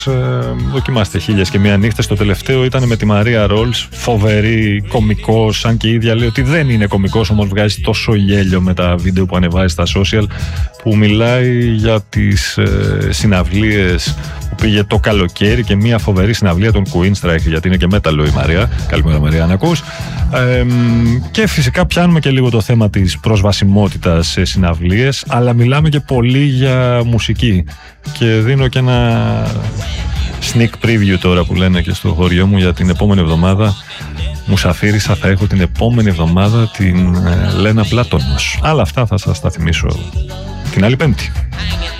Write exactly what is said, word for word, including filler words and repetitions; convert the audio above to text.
Ε, δοκιμάστε χίλιες και μία νύχτες. Το τελευταίο ήταν με τη Μαρία Ρόλς, φοβερή, κωμικός, αν και η ίδια λέει ότι δεν είναι κωμικός, όμως βγάζει τόσο γέλιο με τα βίντεο που ανεβάζει στα social, που μιλάει για τις ε, συναυλίες που πήγε το καλοκαίρι και μία φοβερή συναυλία των Queenstrike, γιατί είναι και μέταλλο η Μαρία. Καλημέρα Μαρία, να ακούς. Ε, και φυσικά πιάνουμε και λίγο το θέμα της προσβασιμότητας σε συναυλίες, αλλά μιλάμε και πολύ για μουσική. Και δίνω και ένα sneak preview τώρα που λένε και στο χωριό μου για την επόμενη εβδομάδα. Μουσαφίρισα, θα έχω την επόμενη εβδομάδα την ε, Λένα Πλάτωνος. Αλλά αυτά θα σας τα θυμίσω την άλλη Πέμπτη.